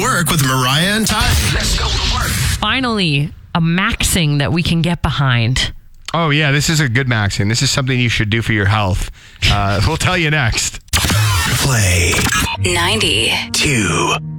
work with Mariah and Ty. Let's go to work. Finally, a maxing that we can get behind. Oh, yeah, this is a good maxing. This is something you should do for your health. We'll tell you next. Play 92.